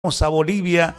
a Bolivia,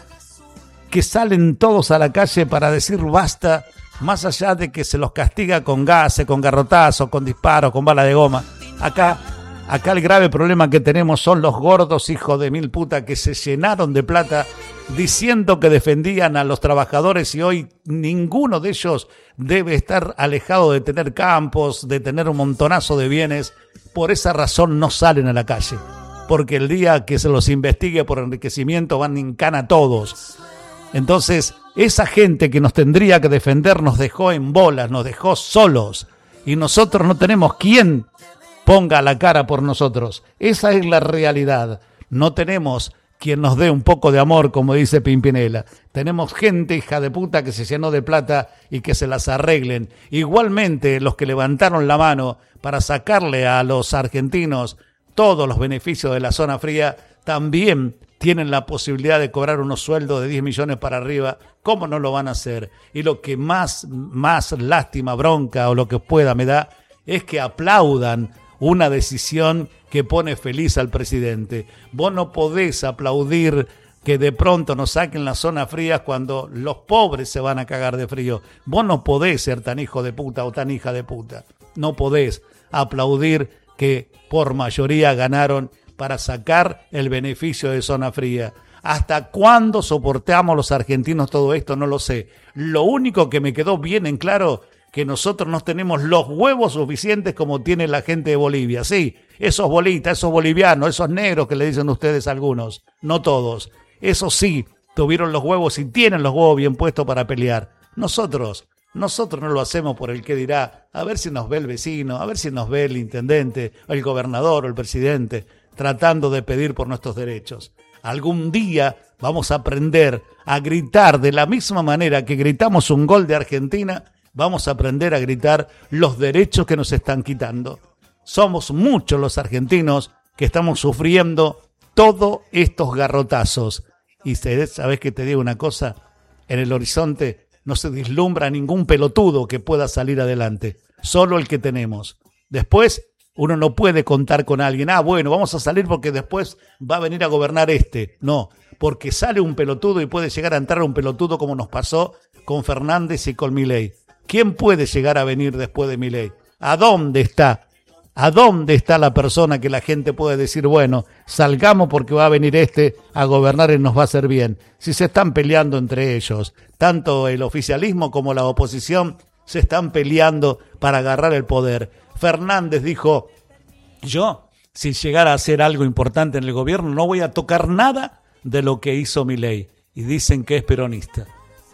que salen todos a la calle para decir basta, más allá de que se los castiga con gases, con garrotazos, con disparos, con bala de goma. Acá el grave problema que tenemos son los gordos hijos de mil puta que se llenaron de plata diciendo que defendían a los trabajadores y hoy ninguno de ellos debe estar alejado de tener campos, de tener un montonazo de bienes. Por esa razón no salen a la calle, porque el día que se los investigue por enriquecimiento van en cana todos. Entonces, esa gente que nos tendría que defender nos dejó en bolas, nos dejó solos, y nosotros no tenemos quien ponga la cara por nosotros. Esa es la realidad. No tenemos quien nos dé un poco de amor, como dice Pimpinela. Tenemos gente hija de puta que se llenó de plata y que se las arreglen. Igualmente, los que levantaron la mano para sacarle a los argentinos todos los beneficios de la zona fría, también tienen la posibilidad de cobrar unos sueldos de 10 millones para arriba. ¿Cómo no lo van a hacer? Y lo que más lástima, bronca o lo que pueda me da es que aplaudan una decisión que pone feliz al presidente. Vos no podés aplaudir que de pronto nos saquen las zonas frías cuando los pobres se van a cagar de frío. Vos no podés ser tan hijo de puta o tan hija de puta. No podés aplaudir que por mayoría ganaron para sacar el beneficio de zona fría. ¿Hasta cuándo soportamos los argentinos todo esto? No lo sé. Lo único que me quedó bien en claro, que nosotros no tenemos los huevos suficientes como tiene la gente de Bolivia. Sí, esos bolitas, esos bolivianos, esos negros que le dicen ustedes algunos, no todos. Esos sí tuvieron los huevos y tienen los huevos bien puestos para pelear. Nosotros no lo hacemos por el que dirá, a ver si nos ve el vecino, a ver si nos ve el intendente, o el gobernador o el presidente, tratando de pedir por nuestros derechos. Algún día vamos a aprender a gritar de la misma manera que gritamos un gol de Argentina, vamos a aprender a gritar los derechos que nos están quitando. Somos muchos los argentinos que estamos sufriendo todos estos garrotazos. Y sabés que te digo una cosa, en el horizonte no se vislumbra ningún pelotudo que pueda salir adelante, solo el que tenemos. Después uno no puede contar con alguien, bueno, vamos a salir porque después va a venir a gobernar este. No, porque sale un pelotudo y puede llegar a entrar un pelotudo como nos pasó con Fernández y con Milei. ¿Quién puede llegar a venir después de Milei? ¿A dónde está? ¿A dónde está la persona que la gente puede decir, bueno, salgamos porque va a venir este a gobernar y nos va a hacer bien? Si se están peleando entre ellos, tanto el oficialismo como la oposición se están peleando para agarrar el poder. Fernández dijo, yo, si llegara a hacer algo importante en el gobierno, no voy a tocar nada de lo que hizo Milei. Y dicen que es peronista.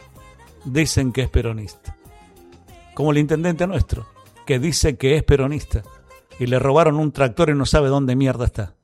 Dicen que es peronista. Como el intendente nuestro, que dice que es peronista. Y le robaron un tractor y no sabe dónde mierda está.